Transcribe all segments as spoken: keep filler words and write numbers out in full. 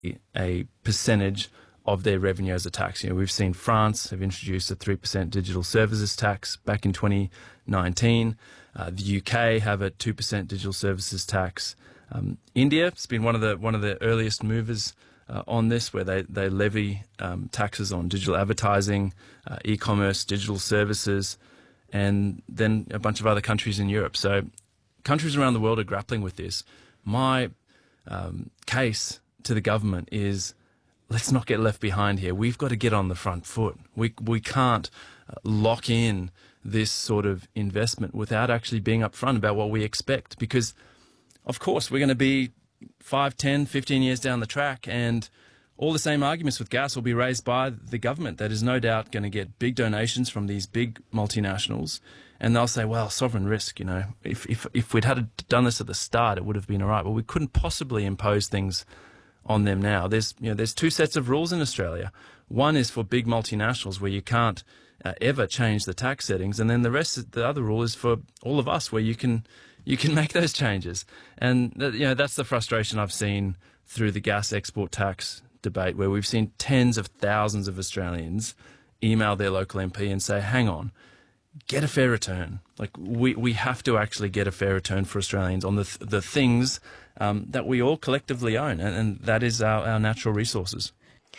a percentage of their revenue as a tax. You know, we've seen France have introduced a three percent digital services tax back in twenty nineteen. Uh, the U K have a two percent digital services tax. Um, India has been one of the one of the earliest movers uh, on this, where they they levy um, taxes on digital advertising, uh, e-commerce, digital services, and then a bunch of other countries in Europe. So countries around the world are grappling with this. My um, case to the government is, let's not get left behind here. We've got to get on the front foot. We we can't uh, lock in this sort of investment without actually being upfront about what we expect, because, of course, we're going to be five, ten, fifteen years down the track, and all the same arguments with gas will be raised by the government that is no doubt going to get big donations from these big multinationals, and they'll say, well, sovereign risk, you know, if, if, if we'd had done this at the start, it would have been all right. But we couldn't possibly impose things on them now. There's, you know, there's two sets of rules in Australia. One is for big multinationals, where you can't uh, ever change the tax settings, and then the rest, the other rule is for all of us, where you can you can make those changes. And uh, you know, that's the frustration I've seen through the gas export tax debate, where we've seen tens of thousands of Australians email their local M P and say, hang on, get a fair return. Like, we, we have to actually get a fair return for Australians on the th the things um, that we all collectively own, and, and that is our, our natural resources.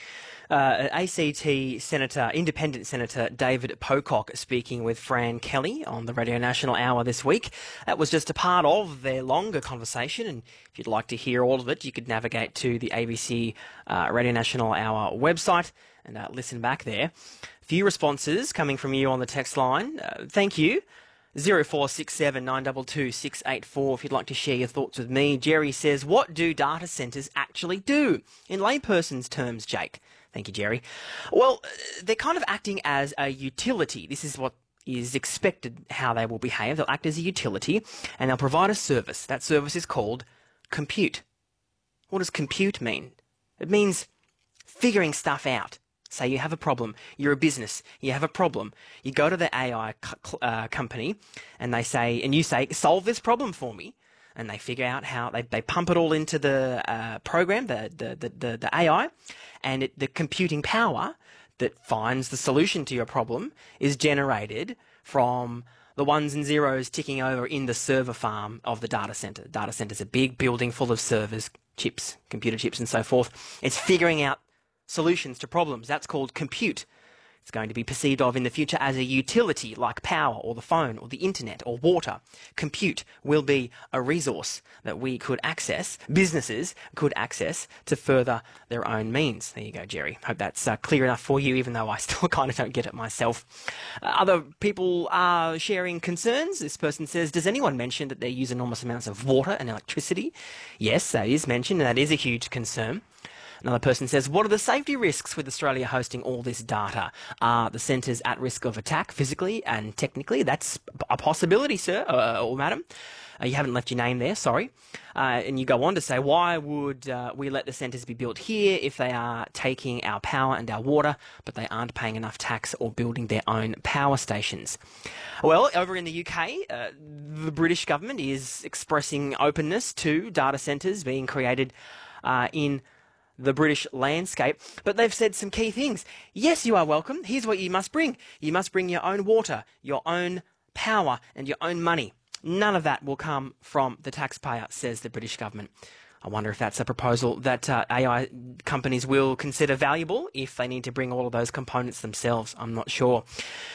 Uh, A C T Senator, Independent Senator David Pocock speaking with Fran Kelly on the Radio National Hour this week. That was just a part of their longer conversation, and if you'd like to hear all of it, you could navigate to the A B C uh, Radio National Hour website and uh, listen back there. A few responses coming from you on the text line. Uh, thank you. zero four six seven nine two two six eight four if you'd like to share your thoughts with me. Jerry says, what do data centres actually do? In layperson's terms, Jake. Thank you, Jerry. Well, they're kind of acting as a utility. This is what is expected how they will behave. They'll act as a utility, and they'll provide a service. That service is called compute. What does compute mean? It means figuring stuff out. Say you have a problem, you're a business, you have a problem, you go to the A I uh, company and they say, and you say, solve this problem for me, and they figure out how, they, they pump it all into the uh, program, the, the, the, the, the A I, and it, the computing power that finds the solution to your problem is generated from the ones and zeros ticking over in the server farm of the data center. The data center is a big building full of servers, chips, computer chips and so forth. It's figuring out solutions to problems. That's called compute. It's going to be perceived of in the future as a utility like power or the phone or the internet or water. Compute will be a resource that we could access, businesses could access to further their own means. There you go, Jerry. Hope that's uh, clear enough for you, even though I still kind of don't get it myself. Uh, other people are sharing concerns. This person says, does anyone mention that they use enormous amounts of water and electricity? Yes, that is mentioned, and that is a huge concern. Another person says, what are the safety risks with Australia hosting all this data? Are the centres at risk of attack physically and technically? That's a possibility, sir uh, or madam. Uh, you haven't left your name there, sorry. Uh, and you go on to say, why would uh, we let the centres be built here if they are taking our power and our water, but they aren't paying enough tax or building their own power stations? Well, over in the U K, uh, the British government is expressing openness to data centres being created uh, in the British landscape, but they've said some key things. Yes, you are welcome. Here's what you must bring. You must bring your own water, your own power, and your own money. None of that will come from the taxpayer, says the British government. I wonder if that's a proposal that uh, A I companies will consider valuable if they need to bring all of those components themselves. I'm not sure.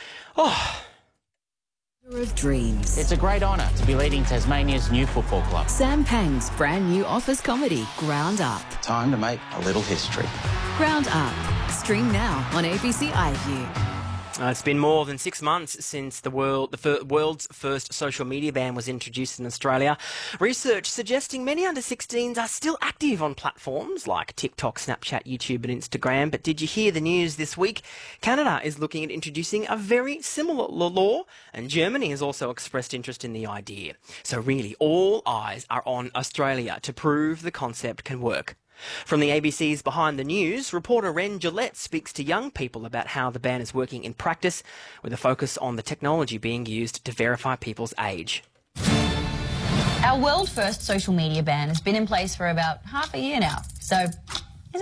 Oh... of dreams. It's a great honour to be leading Tasmania's new football club. Sam Pang's brand new office comedy, Ground Up. Time to make a little history. Ground Up. Stream now on A B C iView. Uh, it's been more than six months since the world, the fir world's first social media ban was introduced in Australia. Research suggesting many under sixteens are still active on platforms like TikTok, Snapchat, YouTube and Instagram. But did you hear the news this week? Canada is looking at introducing a very similar law, and Germany has also expressed interest in the idea. So really, all eyes are on Australia to prove the concept can work. From the A B C's Behind the News, reporter Ren Gillette speaks to young people about how the ban is working in practice, with a focus on the technology being used to verify people's age. Our world-first social media ban has been in place for about half a year now, so